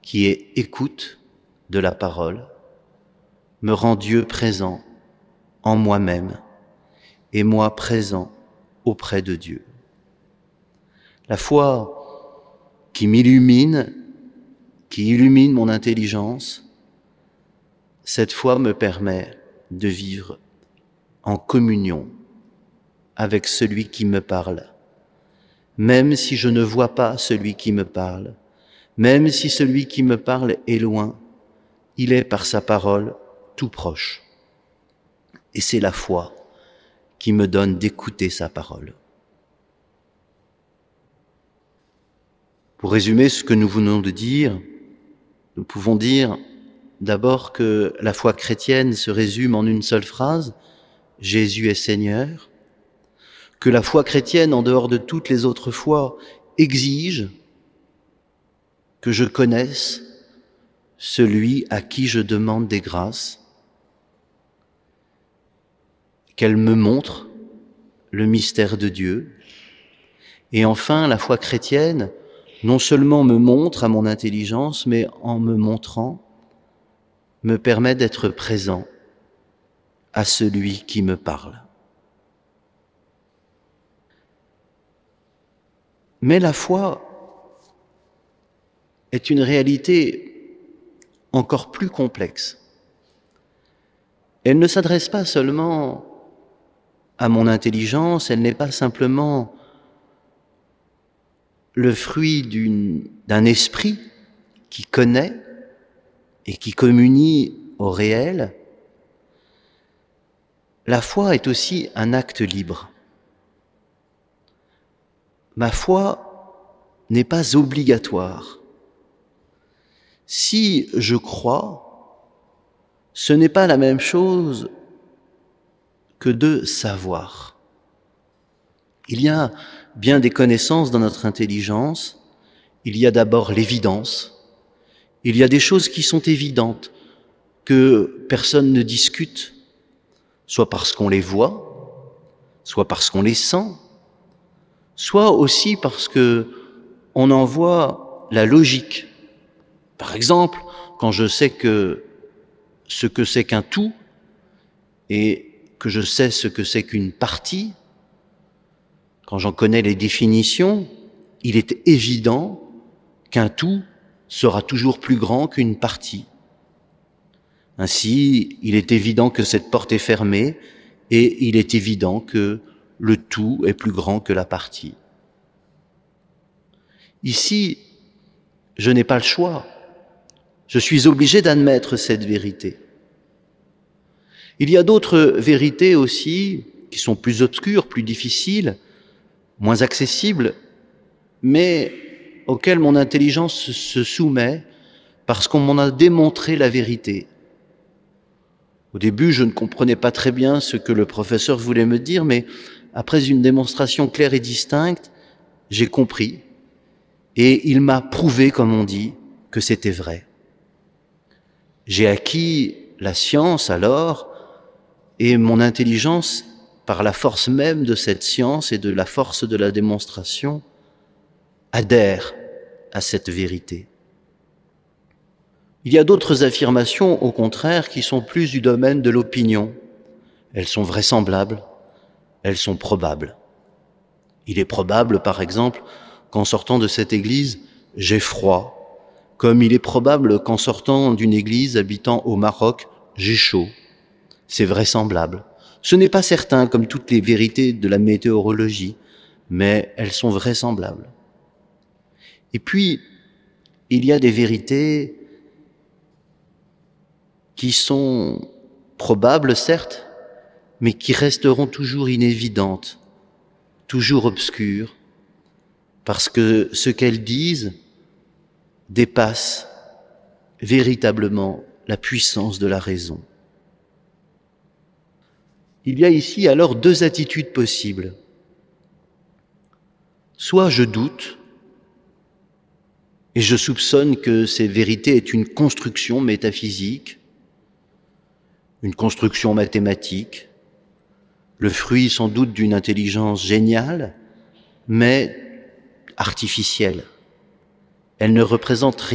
qui est écoute de la parole, me rend Dieu présent en moi-même et moi présent auprès de Dieu. La foi qui m'illumine, qui illumine mon intelligence, cette foi me permet de vivre en communion avec celui qui me parle, même si je ne vois pas celui qui me parle, même si celui qui me parle est loin, il est par sa parole tout proche. Et c'est la foi qui me donne d'écouter sa parole. Pour résumer ce que nous venons de dire, nous pouvons dire d'abord que la foi chrétienne se résume en une seule phrase, Jésus est Seigneur, que la foi chrétienne, en dehors de toutes les autres foi, exige que je connaisse celui à qui je demande des grâces, qu'elle me montre le mystère de Dieu. Et enfin, la foi chrétienne, non seulement me montre à mon intelligence, mais en me montrant, me permet d'être présent à celui qui me parle. Mais la foi est une réalité encore plus complexe. Elle ne s'adresse pas seulement à mon intelligence, elle n'est pas simplement le fruit d'un esprit qui connaît et qui communie au réel. La foi est aussi un acte libre. Ma foi n'est pas obligatoire. Si je crois, ce n'est pas la même chose que de savoir. Il y a bien des connaissances dans notre intelligence. Il y a d'abord l'évidence. Il y a des choses qui sont évidentes, que personne ne discute, soit parce qu'on les voit, soit parce qu'on les sent, soit aussi parce que on en voit la logique. Par exemple, quand je sais ce que c'est qu'un tout et que je sais ce que c'est qu'une partie, quand j'en connais les définitions, il est évident qu'un tout sera toujours plus grand qu'une partie. Ainsi, il est évident que cette porte est fermée et il est évident que le tout est plus grand que la partie. Ici, je n'ai pas le choix. Je suis obligé d'admettre cette vérité. Il y a d'autres vérités aussi qui sont plus obscures, plus difficiles, moins accessibles, mais auxquelles mon intelligence se soumet parce qu'on m'en a démontré la vérité. Au début, je ne comprenais pas très bien ce que le professeur voulait me dire, mais après une démonstration claire et distincte, j'ai compris. Et il m'a prouvé, comme on dit, que c'était vrai. J'ai acquis la science alors, et mon intelligence, par la force même de cette science et de la force de la démonstration, adhère à cette vérité. Il y a d'autres affirmations, au contraire, qui sont plus du domaine de l'opinion. Elles sont vraisemblables, elles sont probables. Il est probable, par exemple, qu'en sortant de cette église, j'ai froid, comme il est probable qu'en sortant d'une église habitant au Maroc, j'ai chaud. C'est vraisemblable. Ce n'est pas certain, comme toutes les vérités de la météorologie, mais elles sont vraisemblables. Et puis, il y a des vérités qui sont probables, certes, mais qui resteront toujours inévidentes, toujours obscures, parce que ce qu'elles disent dépasse véritablement la puissance de la raison. Il y a ici alors deux attitudes possibles. Soit je doute, et je soupçonne que ces vérités est une construction métaphysique, une construction mathématique, le fruit sans doute d'une intelligence géniale, mais artificielle. Elle ne représente